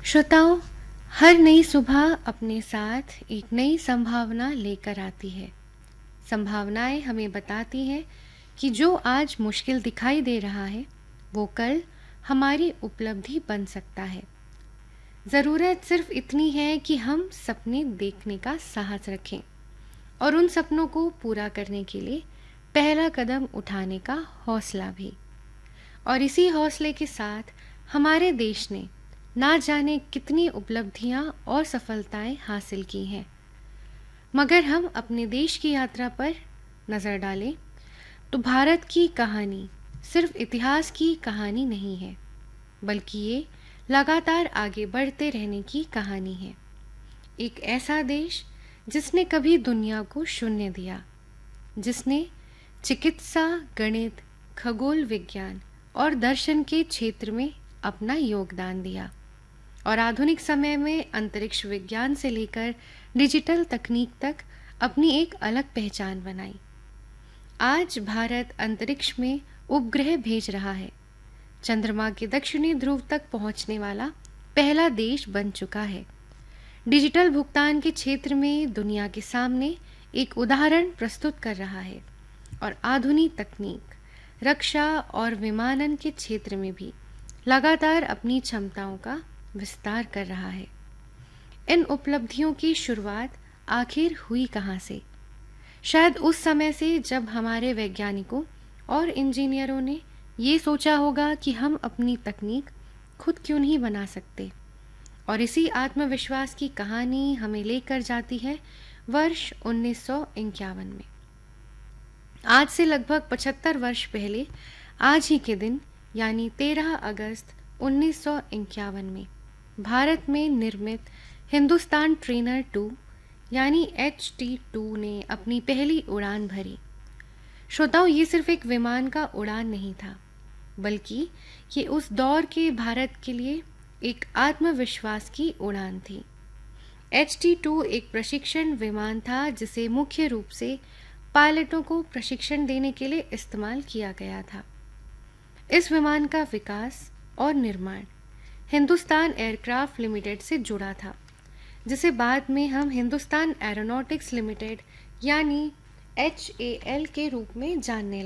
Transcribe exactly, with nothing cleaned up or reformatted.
श्रोताओं, हर नई सुबह अपने साथ एक नई संभावना लेकर आती है। संभावनाएं हमें बताती हैं कि जो आज मुश्किल दिखाई दे रहा है, वो कल हमारी उपलब्धि बन सकता है। ज़रूरत सिर्फ इतनी है कि हम सपने देखने का साहस रखें और उन सपनों को पूरा करने के लिए पहला कदम उठाने का हौसला भी। और इसी हौसले के साथ हमारे देश ने ना जाने कितनी उपलब्धियां और सफलताएं हासिल की हैं। मगर हम अपने देश की यात्रा पर नज़र डालें तो भारत की कहानी सिर्फ इतिहास की कहानी नहीं है, बल्कि ये लगातार आगे बढ़ते रहने की कहानी है। एक ऐसा देश जिसने कभी दुनिया को शून्य दिया, जिसने चिकित्सा, गणित, खगोल विज्ञान और दर्शन के क्षेत्र में अपना योगदान दिया और आधुनिक समय में अंतरिक्ष विज्ञान से लेकर डिजिटल तकनीक तक अपनी एक अलग पहचान बनाई। आज भारत अंतरिक्ष में उपग्रह भेज रहा है, चंद्रमा के दक्षिणी ध्रुव तक पहुंचने वाला पहला देश बन चुका है, डिजिटल भुगतान के क्षेत्र में दुनिया के सामने एक उदाहरण प्रस्तुत कर रहा है और आधुनिक तकनीक, रक्षा और विमानन के क्षेत्र में भी लगातार अपनी क्षमताओं का विस्तार कर रहा है। इन उपलब्धियों की शुरुआत आखिर हुई कहाँ से? शायद उस समय से जब हमारे वैज्ञानिकों और इंजीनियरों ने ये सोचा होगा कि हम अपनी तकनीक खुद क्यों नहीं बना सकते। और इसी आत्मविश्वास की कहानी हमें लेकर जाती है वर्ष उन्नीस सौ इक्यावन में। आज से लगभग पचहत्तर वर्ष पहले आज ही के दिन यानी तेरह अगस्त उन्नीस सौ इक्यावन में भारत में निर्मित हिंदुस्तान ट्रेनर टू यानी एच टी टू ने अपनी पहली उड़ान भरी। श्रोताओं, ये सिर्फ एक विमान का उड़ान नहीं था, बल्कि ये उस दौर के भारत के लिए एक आत्मविश्वास की उड़ान थी। एच टी टू एक प्रशिक्षण विमान था जिसे मुख्य रूप से पायलटों को प्रशिक्षण देने के लिए इस्तेमाल किया गया था। इस विमान का विकास और निर्माण हिंदुस्तान एयरक्राफ्ट लिमिटेड से जुड़ा था, जिसे बाद में हम हिंदुस्तान एरोनॉटिक्स लिमिटेड यानी एच ए एल के रूप में जानने